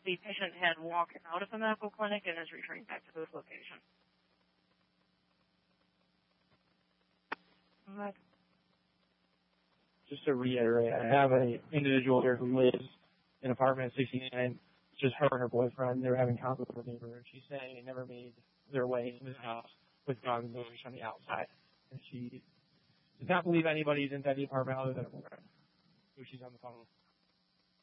the patient had walked out of the medical clinic and is returning back to this location. Just to reiterate, I have an individual here who lives in apartment 69. It's just her and her boyfriend. They were having conflict with her neighbor. She's saying they never made their way into the house with guns and doors on the outside. And she does not believe anybody's inside the apartment other than her boyfriend, who she's on the phone with.